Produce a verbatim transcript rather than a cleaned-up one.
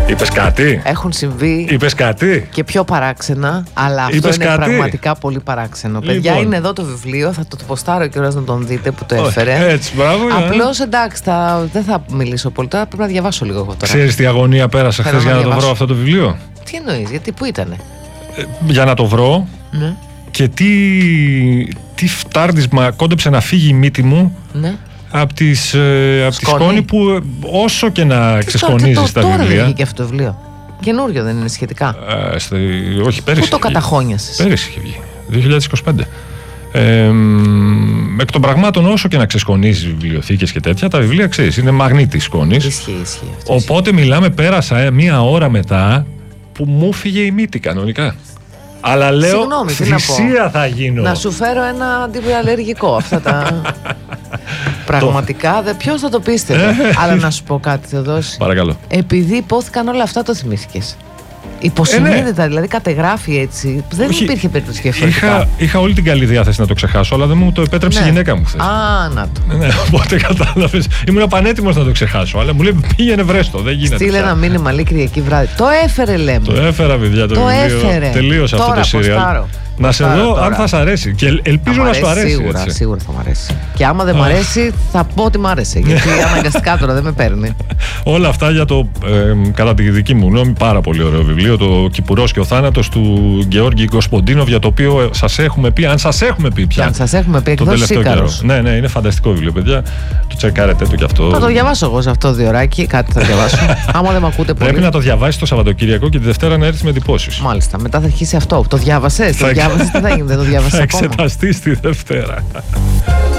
Είπες κάτι? Έχουν συμβεί Είπες κάτι? και πιο παράξενα, αλλά αυτό Είπες είναι κάτι? πραγματικά πολύ παράξενο. Λοιπόν. Παιδιά, είναι εδώ το βιβλίο, θα το ποστάρω κιόλας να τον δείτε που το Όχι, έφερε. έτσι, μπράβο. Απλώς εντάξει, θα, δεν θα μιλήσω πολύ τώρα, πρέπει να διαβάσω λίγο εγώ τώρα. Ξέρεις τι αγωνία πέρασα Θέλω χθες να για να το διαβάσω. βρω αυτό το βιβλίο? Τι εννοείς, γιατί πού ήτανε? Ε, για να το βρω. Ναι, Και τι, τι φτάρνισμα κόντεψε να φύγει η μύτη μου ναι. από, τις, ε, από τη Σκόνη. σκόνη που ε, όσο και να ξεσκονίζεις τα Τώρα δεν βιβλία. βγήκε αυτό το βιβλίο. Καινούριο δεν είναι σχετικά. Ε, στη, όχι, πέρυσι. Πού το είχε βγει. καταχώνιασες? Πέρυσι είχε βγει. δύο χιλιάδες είκοσι πέντε. Ε, μ, εκ των πραγμάτων, όσο και να ξεσκονίζεις βιβλιοθήκες και τέτοια, τα βιβλία ξέρεις, είναι μαγνήτη σκόνης. Ισχύει, ισχύει αυτό. Οπότε μιλάμε, πέρασα ε, μία ώρα μετά που μου φύγε η μύτη κανονικά. Αλλά λέω, Συγγνώμη, τι να πω. θυσία θα γίνω. Να σου φέρω ένα αντιβιοαλλεργικό. Αυτά τα. Πραγματικά, δε, ποιος θα το πίστευε. Αλλά να σου πω κάτι, Θεοδόση. Παρακαλώ. Επειδή υπόθηκαν όλα αυτά, το θυμήθηκες. Υποσυνείδητα, δηλαδή κατεγράφει έτσι. Δεν Όχι, υπήρχε περίπτωση διαφορετικά. Είχα, είχα όλη την καλή διάθεση να το ξεχάσω, αλλά δεν μου το επέτρεψε Ναι. η γυναίκα μου χθες. Α, να το. Ναι, οπότε κατάλαβες. Ήμουν πανέτοιμος να το ξεχάσω, αλλά μου λέει πήγαινε βρέστο, δεν γίνεται. Στείλε πια. ένα μήνυμα λέει Κυριακή βράδυ. Το έφερε, λέμε. Το έφερα, παιδιά, το, Το βιβλίο. έφερε. Τελείωσε αυτό Τώρα το σύριαλ. ποστάρω. Να σε Ποστάρω δω αν τώρα. θα σ' αρέσει. Και ελ- ελπίζω Θα μ' να σου αρέσει. Σίγουρα, έτσι. σίγουρα θα μ' αρέσει. Και άμα δεν μ' Αχ. αρέσει, θα πω ότι μ' άρεσε. Γιατί αναγκαστικά τώρα δεν με παίρνει. Όλα αυτά για το, ε, κατά τη δική μου γνώμη, πάρα πολύ ωραίο βιβλίο. Το Κυπουρός και ο Θάνατος του Γεώργη Κοσποντίνοβ, για το οποίο σας έχουμε πει, αν σας έχουμε πει Και πια. αν σας έχουμε πει τον εκδόσεις τελευταίο καιρό. Ίκαρος. Ναι, ναι, είναι φανταστικό βιβλίο, παιδιά. Το τσεκάρετε το κι αυτό. Θα το διαβάσω εγώ σε αυτό το διωράκι, κάτι θα διαβάσω. Άμα δεν με ακούτε πολύ. Πρέπει να το διαβάσεις το Σαββατοκύριακο και τη Δευτέρα να έρθεις με εντυπώσεις. Μάλιστα, μετά θα αρχίσει αυτό. Το διάβασες, το Θα- διάβασες, τι θα γίνει, δεν το διάβασες Θα ακόμα. εξεταστείς τη Δευτέρα.